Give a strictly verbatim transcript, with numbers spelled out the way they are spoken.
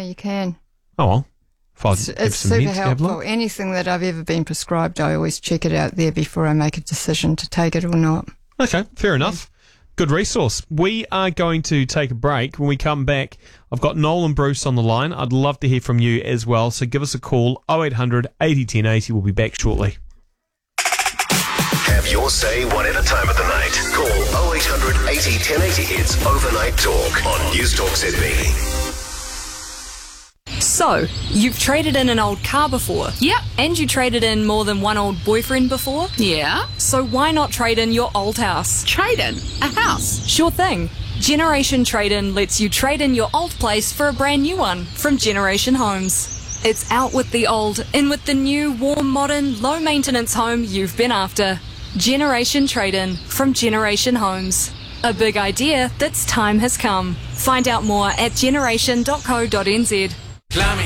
you can. Oh, well. If I It's, have it's some super mints to have a helpful. look. Anything that I've ever been prescribed, I always check it out there before I make a decision to take it or not. Okay, fair enough. Good resource. We are going to take a break. When we come back, I've got Noel and Bruce on the line. I'd love to hear from you as well, so give us a call, oh eight hundred eighty ten eighty. We'll be back shortly. Have your say whatever time of the night. Call oh eight hundred eighty ten eighty. It's Overnight Talk on News Talk Z B. So, you've traded in an old car before? Yep. And you traded in more than one old boyfriend before? Yeah. So why not trade in your old house? Trade in a house. Sure thing. Generation Trade-In lets you trade in your old place for a brand new one from Generation Homes. It's out with the old, in with the new, warm, modern, low-maintenance home you've been after. Generation Trade-In from Generation Homes. A big idea that's time has come. Find out more at generation dot co dot n z. Climbing